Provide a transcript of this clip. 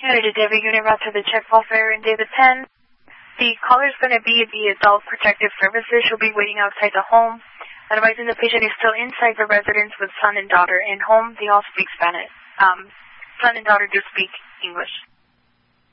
United David Unit Route to the check welfare in David 10. The caller is going to be the Adult Protective Services. She'll be waiting outside the home. Advising the patient is still inside the residence with son and daughter in home. They all speak Spanish. Son and daughter do speak English.